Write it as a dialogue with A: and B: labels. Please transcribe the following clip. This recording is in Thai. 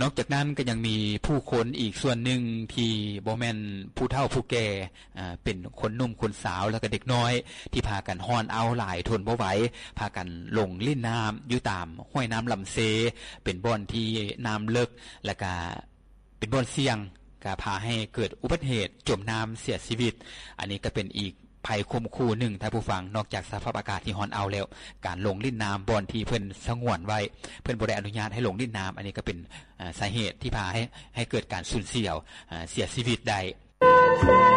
A: นอกจากนั้นก็ยังมีผู้คนอีกส่วนหนึ่งที่บ่แม่นผู้เฒ่าผู้แก่เป็นคนหนุ่มคนสาวแล้วก็เด็กน้อยที่พากันฮ้อนเอาหลายทนบ่ไหวพากันลงเล่นน้ำอยู่ตามห้วยน้ำลำเซเป็นบ่อนที่น้ำลึกและก็เป็นบ่อนเสี่ยงก็พาให้เกิดอุบัติเหตุจมน้ำเสียชีวิตอันนี้ก็เป็นอีกภัยคมคู่หนึ่งท่านผู้ฟังนอกจากสภาพอากาศที่ฮ้อนเอาแล้วการลงเล่นน้ำบ่อนที่เพิ่นสงวนไว้เพิ่นบ่ได้อนุญาตให้ลงเล่นน้ำอันนี้ก็เป็นสาเหตุที่พาให้เกิดการสูญเสียชีวิตได้